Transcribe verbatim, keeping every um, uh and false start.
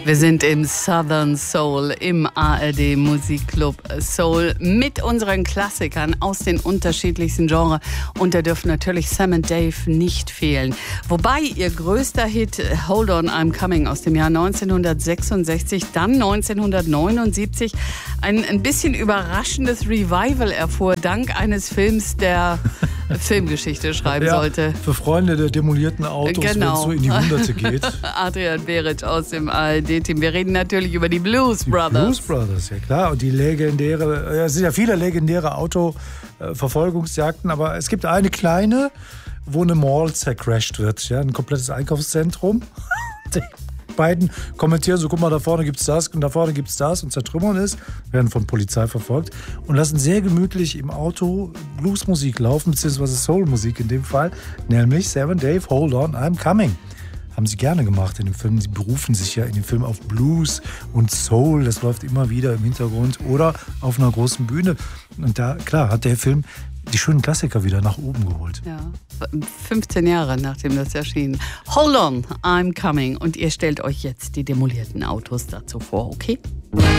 Wir sind im Southern Soul, im A R D Musikclub Soul mit unseren Klassikern aus den unterschiedlichsten Genres. Und da dürfen natürlich Sam und Dave nicht fehlen. Wobei ihr größter Hit Hold On, I'm Coming aus dem Jahr neunzehnhundertsechsundsechzig, dann neunzehnhundertneunundsiebzig ein, ein bisschen überraschendes Revival erfuhr, dank eines Films, der Filmgeschichte schreiben ja, sollte. Für Freunde der demolierten Autos, genau. wenn es so in die Hunderte geht. Adrian Beric aus dem A R D-Team. Wir reden natürlich über die Blues die Brothers. Blues Brothers, ja klar. Und die legendäre, ja, es sind ja viele legendäre Autoverfolgungsjagden, aber es gibt eine kleine, wo eine Mall zercrashed wird. Ja, ein komplettes Einkaufszentrum. Die beiden kommentieren so, guck mal, da vorne gibt's das und da vorne gibt's das und zertrümmern ist, werden von Polizei verfolgt und lassen sehr gemütlich im Auto Bluesmusik laufen, beziehungsweise Soulmusik in dem Fall, nämlich Sam und Dave, Hold On, I'm Coming. Haben sie gerne gemacht in dem Film. Sie berufen sich ja in dem Film auf Blues und Soul. Das läuft immer wieder im Hintergrund oder auf einer großen Bühne. Und da, klar, hat der Film die schönen Klassiker wieder nach oben geholt. Ja, fünfzehn Jahre nachdem das erschien. Hold On, I'm Coming. Und ihr stellt euch jetzt die demolierten Autos dazu vor, okay?